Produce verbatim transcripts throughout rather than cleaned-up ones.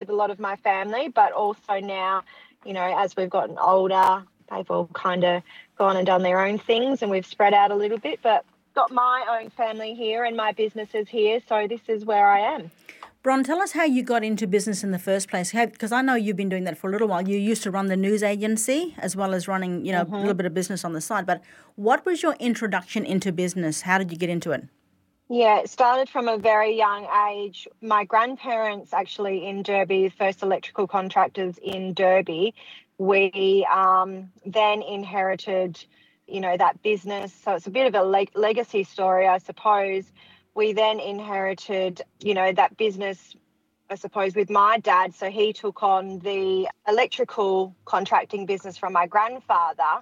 with a lot of my family, but also now, you know, as we've gotten older, they've all kind of gone and done their own things and we've spread out a little bit, but got my own family here and my businesses here, so this is where I am. Bron, tell us how you got into business in the first place, because I know you've been doing that for a little while. You used to run the news agency as well as running, you know, mm-hmm. a little bit of business on the side. But what was your introduction into business? How did you get into it? Yeah, it started from a very young age. My grandparents actually in Derby, first electrical contractors in Derby, we um, then inherited, you know, that business. So it's a bit of a leg- legacy story, I suppose. We then inherited, you know, that business, I suppose, with my dad. So he took on the electrical contracting business from my grandfather.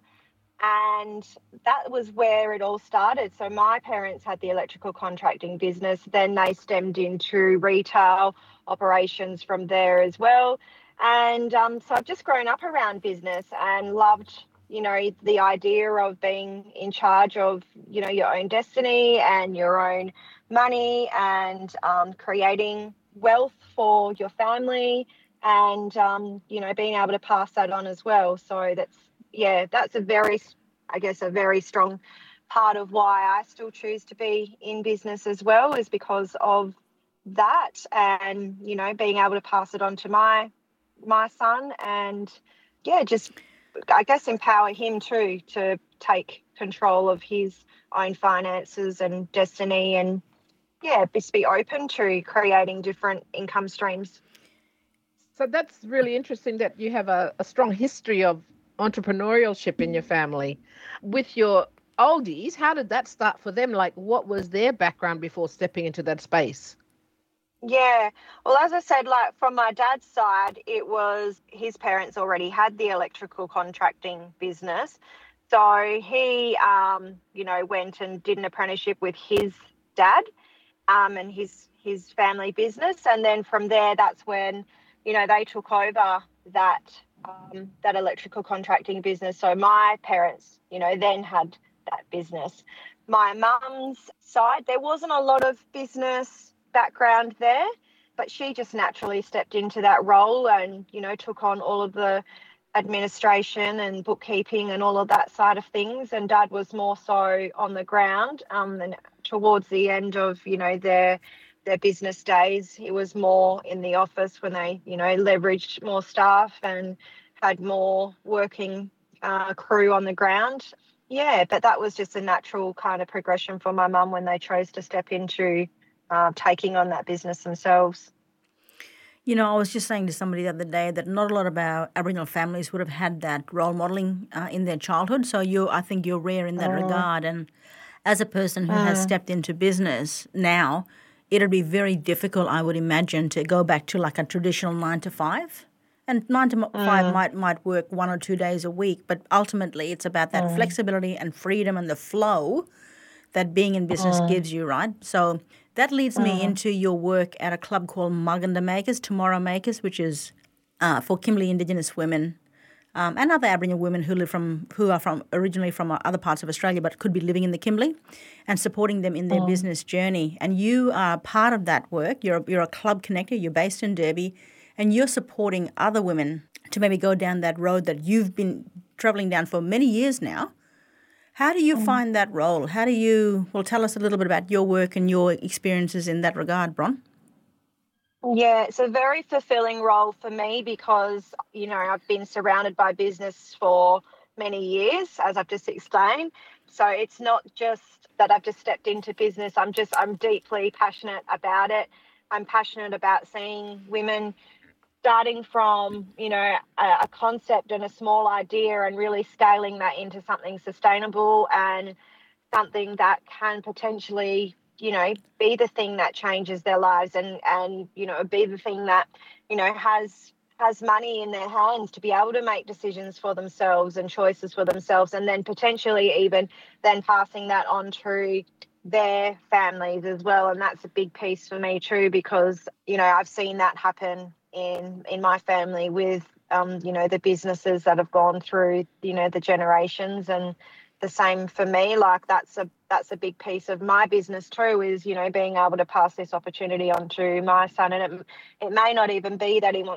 And that was where it all started. So my parents had the electrical contracting business. Then they stemmed into retail operations from there as well. And um, so I've just grown up around business and loved, you know, the idea of being in charge of, you know, your own destiny and your own money and um, creating wealth for your family and, um, you know, being able to pass that on as well. So that's, yeah, that's a very, I guess, a very strong part of why I still choose to be in business as well, is because of that and, you know, being able to pass it on to my my son and, yeah, just, I guess, empower him too to take control of his own finances and destiny and, yeah, just be open to creating different income streams. So that's really interesting that you have a, a strong history of entrepreneurship in your family. With your oldies, how did that start for them? Like, what was their background before stepping into that space? Yeah, well, as I said, like from my dad's side, it was his parents already had the electrical contracting business. So he, um, you know, went and did an apprenticeship with his dad um, and his his family business. And then from there, that's when, you know, they took over that um, that electrical contracting business. So my parents, you know, then had that business. My mum's side, there wasn't a lot of business background there, but she just naturally stepped into that role and, you know, took on all of the administration and bookkeeping and all of that side of things. And Dad was more so on the ground. Um, and towards the end of, you know, their their business days, he was more in the office when they, you know, leveraged more staff and had more working uh, crew on the ground. Yeah, but that was just a natural kind of progression for my mum when they chose to step into uh, taking on that business themselves. You know, I was just saying to somebody the other day that not a lot of our Aboriginal families would have had that role modelling uh, in their childhood. So you, I think you're rare in that mm. regard. And as a person who mm. has stepped into business now, it'll be very difficult, I would imagine, to go back to like a traditional nine to five. And nine to mm. five might might work one or two days a week, but ultimately it's about that mm. flexibility and freedom and the flow that being in business mm. gives you, right? So that leads mm. me into your work at a club called Muganda Makers, Tomorrow Makers, which is uh, for Kimberley Indigenous women um, and other Aboriginal women who live from who are from originally from other parts of Australia but could be living in the Kimberley, and supporting them in their mm. business journey. And you are part of that work. You're you're a club connector. You're based in Derby, and you're supporting other women to maybe go down that road that you've been travelling down for many years now. How do you mm. find that role? How do you, well, tell us a little bit about your work and your experiences in that regard, Bron. Yeah, it's a very fulfilling role for me because, you know, I've been surrounded by business for many years, as I've just explained. So it's not just that I've just stepped into business. I'm just, I'm deeply passionate about it. I'm passionate about seeing women starting from, you know, a, a concept and a small idea and really scaling that into something sustainable and something that can potentially, you know, be the thing that changes their lives and, and you know, be the thing that, you know, has has money in their hands to be able to make decisions for themselves and choices for themselves, and then potentially even then passing that on to their families as well. And that's a big piece for me too, because, you know, I've seen that happen in in my family with um you know the businesses that have gone through, you know, the generations. And the same for me, like that's a that's a big piece of my business too, is, you know, being able to pass this opportunity on to my son. And it, it may not even be that he wants